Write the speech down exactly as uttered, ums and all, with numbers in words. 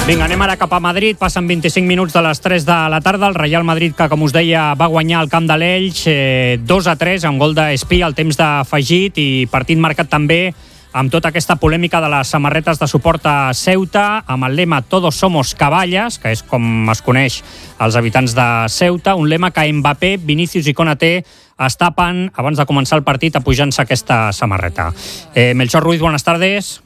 Vinga, anem ara cap a Madrid. Passen vint-i-cinc minuts de les tres de la tarda. El Real Madrid, que com us deia, va guanyar al camp de l'Elx eh, dos a tres amb gol d'Espí al temps d'afegit, i partit marcat també amb tota aquesta polèmica de les samarretes de suport a Ceuta, amb el lema Todos somos caballas, que és com es coneix als habitants de Ceuta, un lema que Mbappé, Vinícius i Konaté es tapen abans de començar el partit apujant-se aquesta samarreta. Eh, Melchor Ruiz, buenas tardes.